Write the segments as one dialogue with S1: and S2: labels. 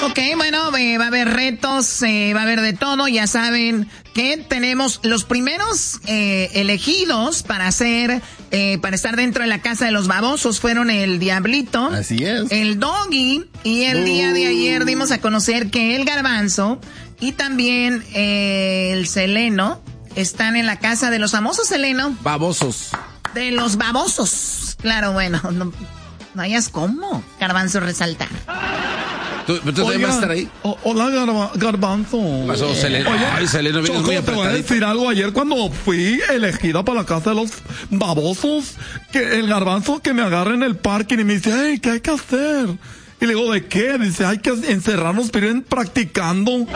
S1: Ok, bueno, va a haber retos, va a haber de todo. Ya saben que tenemos los primeros elegidos para estar dentro de la casa de los babosos. Fueron el Diablito,
S2: así es,
S1: el Doggy, y el día de ayer dimos a conocer que el Garbanzo y también el Seleno están en la casa de los famosos, Seleno.
S3: Babosos.
S1: De los babosos. Claro, bueno, no hayas cómo, Garbanzo, resaltar.
S3: ¿Tú también vas a estar ahí?
S4: Hola, Garbanzo.
S3: Pasó, Seleno.
S4: Oye,
S3: ay, Seleno, vienes muy
S4: te voy a decir algo. Ayer cuando fui elegida para la casa de los babosos, que el Garbanzo que me agarra en el parking y me dice, hey, ¿qué hay que hacer? Y le digo, ¿de qué? Dice, hay que encerrarnos, pero ir practicando.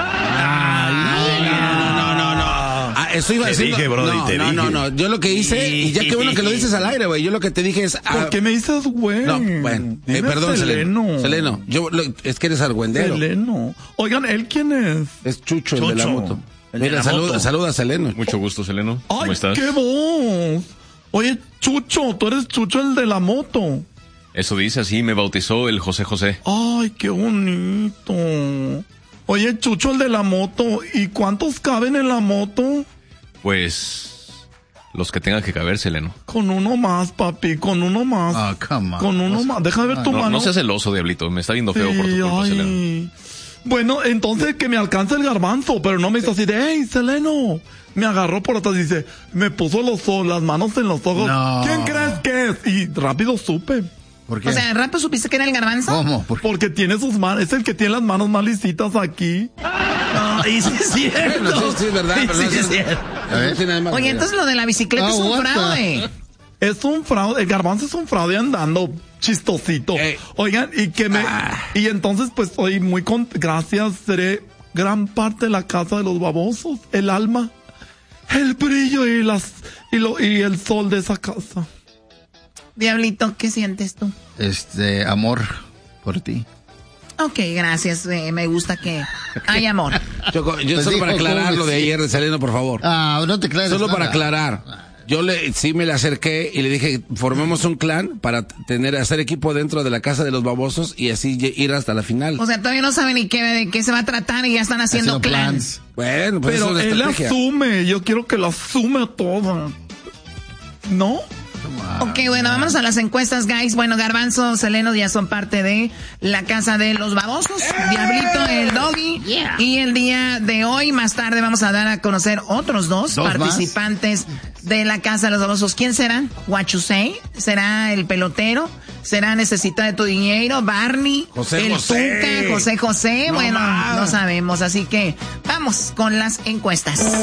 S3: Eso iba a decir.
S2: Te dije, Brody, te dije.
S3: No. Yo lo que hice, y ya qué bueno que lo dices al aire, güey. Yo lo que te dije es.
S4: ¿Por qué me dices, güey?
S3: No, bueno. Perdón, Seleno. Es que eres argüendero.
S4: Seleno. Oigan, ¿él quién es?
S3: Es Chucho, el de la moto. Mira, saluda a Seleno.
S5: Mucho gusto, Seleno. ¿Cómo
S4: Ay,
S5: estás?
S4: ¡Qué voz! Oye, Chucho, tú eres Chucho, el de la moto.
S5: Eso dice, así me bautizó el José José.
S4: Ay, qué bonito. Oye, Chucho, el de la moto, ¿y cuántos caben en la moto?
S5: Pues los que tengan que caber, Seleno.
S4: Con uno más, papi, con uno más.
S2: Ah, come on.
S4: Con uno más. Deja ver tu mano.
S5: No seas celoso, Diablito. Me está viendo feo por tu culpa, Seleno.
S4: Bueno, entonces que me alcance el Garbanzo, pero no me hizo así de, hey, Seleno. Me agarró por atrás y dice, me puso las manos en los ojos.
S2: No.
S4: ¿Quién crees que es? Y rápido supe.
S2: ¿Por qué?
S1: O sea, ¿rápido supiste que era el Garbanzo?
S2: ¿Cómo?
S4: Porque tiene sus manos, es el que tiene las manos más lisitas aquí.
S1: Y sí es cierto.
S3: Sí, es verdad.
S1: Sí,
S3: pero
S1: sí es cierto. Oye, entonces lo de la bicicleta es un fraude.
S4: Es un fraude, el Garbanzo es un fraude andando chistosito. Oigan, y entonces pues hoy gracias, seré gran parte de la casa de los babosos, el alma, el brillo y el sol de esa casa.
S1: Diablito, ¿qué sientes tú?
S2: Amor por ti.
S1: Ok, gracias. Me gusta que hay amor.
S3: Yo pues solo para aclarar lo de ayer de Seleno, por favor.
S2: No te creas.
S3: Solo para aclarar. Yo sí me le acerqué y le dije, formemos un clan para hacer equipo dentro de la casa de los babosos y así ir hasta la final.
S1: O sea, todavía no saben ni de qué se va a tratar y ya están haciendo clans.
S3: Bueno, pues
S4: pero
S3: eso es una
S4: él
S3: estrategia.
S4: asume, yo quiero que lo asume todo. ¿No?
S1: Ok, bueno, vamos a las encuestas, guys. Bueno, Garbanzo, Seleno ya son parte de la casa de los babosos. Diablito, el Doggy. Yeah. Y el día de hoy, más tarde, vamos a dar a conocer otros dos participantes de la casa de los babosos. ¿Quién serán? What you say? ¿Será el pelotero? ¿Será Necesita de tu dinero? ¿Barney? ¿El Tuca? ¿José José? No, bueno, no sabemos. Así que vamos con las encuestas.